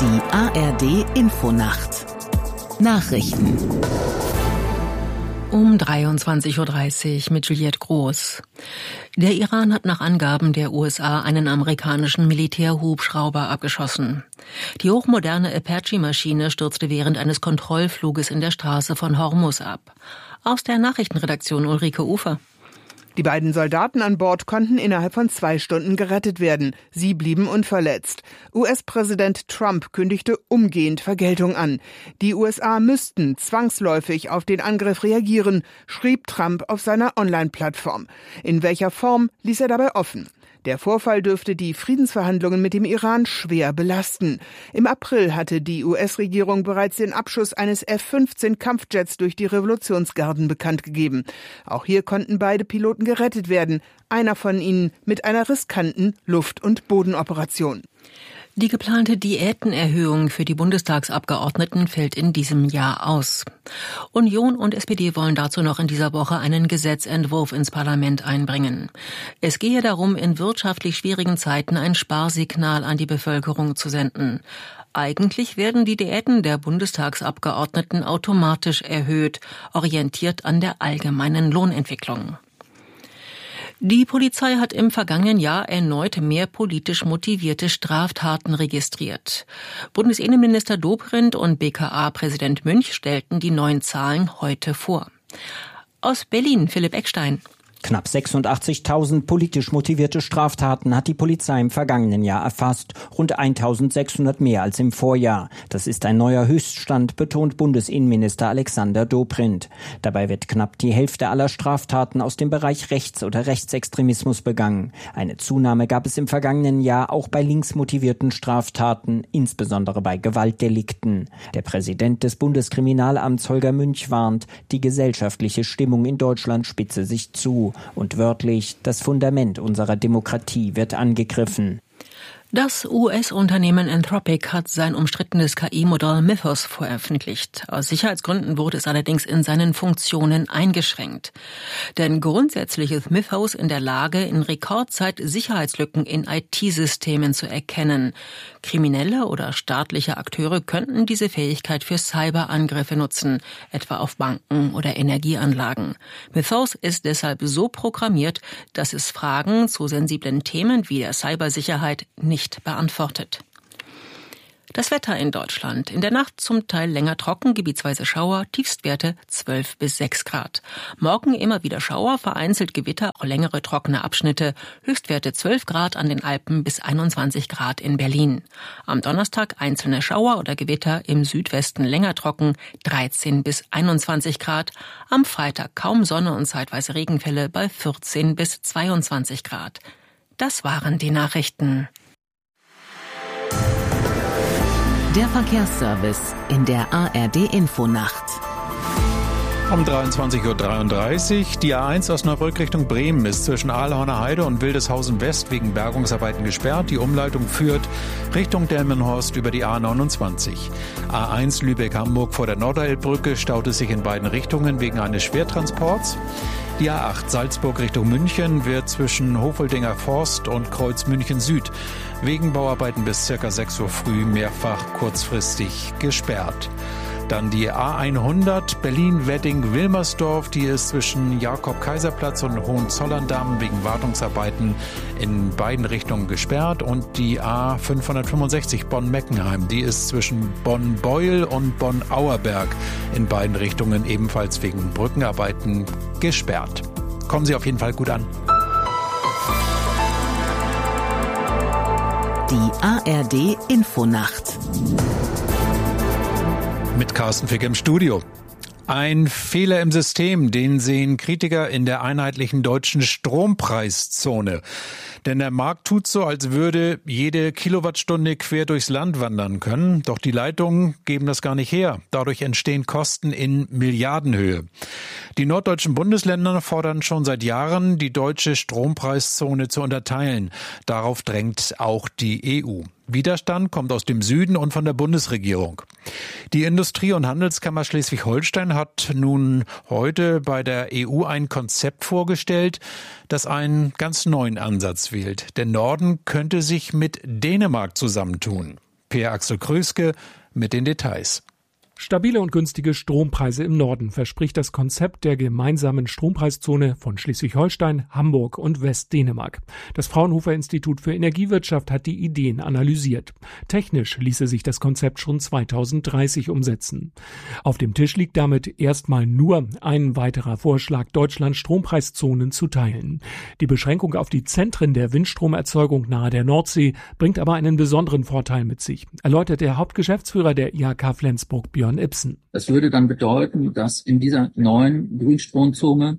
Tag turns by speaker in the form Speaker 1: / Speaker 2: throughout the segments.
Speaker 1: Die ARD-Infonacht. Nachrichten.
Speaker 2: Um 23.30 Uhr mit Juliette Groß. Der Iran hat nach Angaben der USA einen amerikanischen Militärhubschrauber abgeschossen. Die hochmoderne Apache-Maschine stürzte während eines Kontrollfluges in der Straße von Hormuz ab. Aus der Nachrichtenredaktion Ulrike Ufer.
Speaker 3: Die beiden Soldaten an Bord konnten innerhalb von 2 Stunden gerettet werden. Sie blieben unverletzt. US-Präsident Trump kündigte umgehend Vergeltung an. Die USA müssten zwangsläufig auf den Angriff reagieren, schrieb Trump auf seiner Online-Plattform. In welcher Form ließ er dabei offen. Der Vorfall dürfte die Friedensverhandlungen mit dem Iran schwer belasten. Im April hatte die US-Regierung bereits den Abschuss eines F-15-Kampfjets durch die Revolutionsgarden bekannt gegeben. Auch hier konnten beide Piloten gerettet werden, einer von ihnen mit einer riskanten Luft- und Bodenoperation.
Speaker 2: Die geplante Diätenerhöhung für die Bundestagsabgeordneten fällt in diesem Jahr aus. Union und SPD wollen dazu noch in dieser Woche einen Gesetzentwurf ins Parlament einbringen. Es gehe darum, in wirtschaftlich schwierigen Zeiten ein Sparsignal an die Bevölkerung zu senden. Eigentlich werden die Diäten der Bundestagsabgeordneten automatisch erhöht, orientiert an der allgemeinen Lohnentwicklung. Die Polizei hat im vergangenen Jahr erneut mehr politisch motivierte Straftaten registriert. Bundesinnenminister Dobrindt und BKA-Präsident Münch stellten die neuen Zahlen heute vor. Aus Berlin, Philipp Eckstein.
Speaker 4: Knapp 86.000 politisch motivierte Straftaten hat die Polizei im vergangenen Jahr erfasst, rund 1.600 mehr als im Vorjahr. Das ist ein neuer Höchststand, betont Bundesinnenminister Alexander Dobrindt. Dabei wird knapp die Hälfte aller Straftaten aus dem Bereich Rechts- oder Rechtsextremismus begangen. Eine Zunahme gab es im vergangenen Jahr auch bei linksmotivierten Straftaten, insbesondere bei Gewaltdelikten. Der Präsident des Bundeskriminalamts Holger Münch warnt, die gesellschaftliche Stimmung in Deutschland spitze sich zu. Und wörtlich, das Fundament unserer Demokratie wird angegriffen.
Speaker 2: Das US-Unternehmen Anthropic hat sein umstrittenes KI-Modell Mythos veröffentlicht. Aus Sicherheitsgründen wurde es allerdings in seinen Funktionen eingeschränkt. Denn grundsätzlich ist Mythos in der Lage, in Rekordzeit Sicherheitslücken in IT-Systemen zu erkennen. Kriminelle oder staatliche Akteure könnten diese Fähigkeit für Cyberangriffe nutzen, etwa auf Banken oder Energieanlagen. Mythos ist deshalb so programmiert, dass es Fragen zu sensiblen Themen wie der Cybersicherheit nicht beantwortet. Das Wetter in Deutschland. In der Nacht zum Teil länger trocken, gebietsweise Schauer, Tiefstwerte 12 bis 6 Grad. Morgen immer wieder Schauer, vereinzelt Gewitter, auch längere trockene Abschnitte, Höchstwerte 12 Grad an den Alpen bis 21 Grad in Berlin. Am Donnerstag einzelne Schauer oder Gewitter, im Südwesten länger trocken, 13 bis 21 Grad. Am Freitag kaum Sonne und zeitweise Regenfälle bei 14 bis 22 Grad. Das waren die Nachrichten.
Speaker 1: Der Verkehrsservice in der ARD-Infonacht.
Speaker 5: Um 23.33 Uhr. Die A1 Osnabrück Richtung Bremen ist zwischen Ahlhorner Heide und Wildeshausen West wegen Bergungsarbeiten gesperrt. Die Umleitung führt Richtung Delmenhorst über die A29. A1 Lübeck-Hamburg vor der Norderelbbrücke staut es sich in beiden Richtungen wegen eines Schwertransports. Die A8 Salzburg Richtung München wird zwischen Hofeldinger Forst und Kreuz München Süd wegen Bauarbeiten bis ca. 6 Uhr früh mehrfach kurzfristig gesperrt. Dann die A100 Berlin-Wedding-Wilmersdorf, die ist zwischen Jakob-Kaiser-Platz und Hohenzollern-Damm wegen Wartungsarbeiten in beiden Richtungen gesperrt. Und die A565 Bonn-Meckenheim, die ist zwischen Bonn-Beuel und Bonn-Auerberg in beiden Richtungen ebenfalls wegen Brückenarbeiten gesperrt. Kommen Sie auf jeden Fall gut an.
Speaker 1: Die ARD-Infonacht.
Speaker 5: Mit Carsten Fick im Studio. Ein Fehler im System, den sehen Kritiker in der einheitlichen deutschen Strompreiszone. Denn der Markt tut so, als würde jede Kilowattstunde quer durchs Land wandern können. Doch die Leitungen geben das gar nicht her. Dadurch entstehen Kosten in Milliardenhöhe. Die norddeutschen Bundesländer fordern schon seit Jahren, die deutsche Strompreiszone zu unterteilen. Darauf drängt auch die EU. Widerstand kommt aus dem Süden und von der Bundesregierung. Die Industrie- und Handelskammer Schleswig-Holstein hat nun heute bei der EU ein Konzept vorgestellt, das einen ganz neuen Ansatz wählt. Der Norden könnte sich mit Dänemark zusammentun. Pierre Axel Kröske mit den Details.
Speaker 6: Stabile und günstige Strompreise im Norden verspricht das Konzept der gemeinsamen Strompreiszone von Schleswig-Holstein, Hamburg und Westdänemark. Das Fraunhofer Institut für Energiewirtschaft hat die Ideen analysiert. Technisch ließe sich das Konzept schon 2030 umsetzen. Auf dem Tisch liegt damit erstmal nur ein weiterer Vorschlag, Deutschland Strompreiszonen zu teilen. Die Beschränkung auf die Zentren der Windstromerzeugung nahe der Nordsee bringt aber einen besonderen Vorteil mit sich, erläutert der Hauptgeschäftsführer der IHK Flensburg, Björn Ibsen.
Speaker 7: Das würde dann bedeuten, dass in dieser neuen Grünstromzone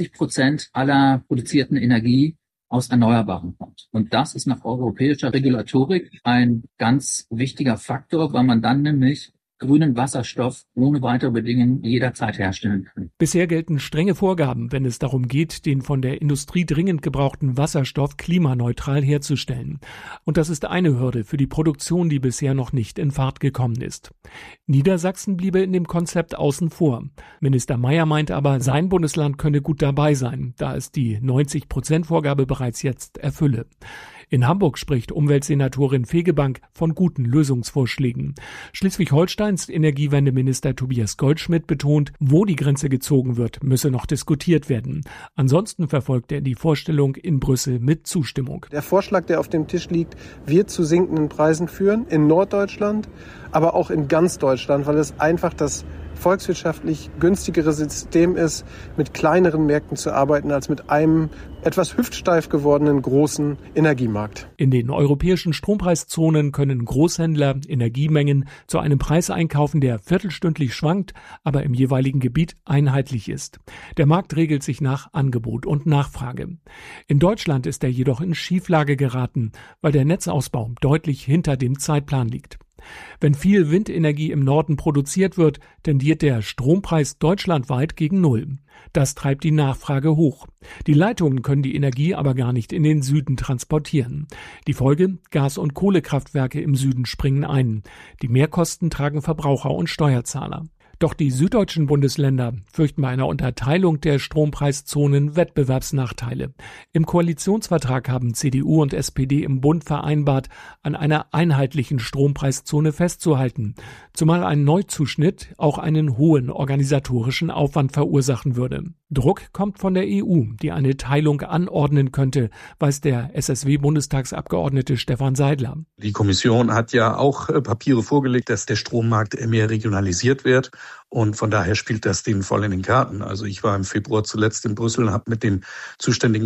Speaker 7: 90% aller produzierten Energie aus Erneuerbaren kommt. Und das ist nach europäischer Regulatorik ein ganz wichtiger Faktor, weil man dann nämlich grünen Wasserstoff ohne weitere Bedingungen jederzeit herstellen kann.
Speaker 6: Bisher gelten strenge Vorgaben, wenn es darum geht, den von der Industrie dringend gebrauchten Wasserstoff klimaneutral herzustellen. Und das ist eine Hürde für die Produktion, die bisher noch nicht in Fahrt gekommen ist. Niedersachsen bliebe in dem Konzept außen vor. Minister Mayer meint aber, sein Bundesland könne gut dabei sein, da es die 90%-Vorgabe bereits jetzt erfülle. In Hamburg spricht Umweltsenatorin Fegebank von guten Lösungsvorschlägen. Schleswig-Holsteins Energiewendeminister Tobias Goldschmidt betont, wo die Grenze gezogen wird, müsse noch diskutiert werden. Ansonsten verfolgt er die Vorstellung in Brüssel mit Zustimmung.
Speaker 8: Der Vorschlag, der auf dem Tisch liegt, wird zu sinkenden Preisen führen, in Norddeutschland, aber auch in ganz Deutschland, weil es einfach das volkswirtschaftlich günstigere System ist, mit kleineren Märkten zu arbeiten, als mit einem etwas hüftsteif gewordenen großen Energiemarkt.
Speaker 6: In den europäischen Strompreiszonen können Großhändler Energiemengen zu einem Preis einkaufen, der viertelstündlich schwankt, aber im jeweiligen Gebiet einheitlich ist. Der Markt regelt sich nach Angebot und Nachfrage. In Deutschland ist er jedoch in Schieflage geraten, weil der Netzausbau deutlich hinter dem Zeitplan liegt. Wenn viel Windenergie im Norden produziert wird, tendiert der Strompreis deutschlandweit gegen Null. Das treibt die Nachfrage hoch. Die Leitungen können die Energie aber gar nicht in den Süden transportieren. Die Folge: Gas- und Kohlekraftwerke im Süden springen ein. Die Mehrkosten tragen Verbraucher und Steuerzahler. Doch die süddeutschen Bundesländer fürchten bei einer Unterteilung der Strompreiszonen Wettbewerbsnachteile. Im Koalitionsvertrag haben CDU und SPD im Bund vereinbart, an einer einheitlichen Strompreiszone festzuhalten, zumal ein Neuzuschnitt auch einen hohen organisatorischen Aufwand verursachen würde. Druck kommt von der EU, die eine Teilung anordnen könnte, weiß der SSW-Bundestagsabgeordnete Stefan Seidler.
Speaker 9: Die Kommission hat ja auch Papiere vorgelegt, dass der Strommarkt mehr regionalisiert wird. Und von daher spielt das denen voll in den Karten. Also ich war im Februar zuletzt in Brüssel und habe mit den zuständigen